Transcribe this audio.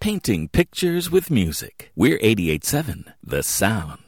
painting pictures with music. We're 88.7 The Sound.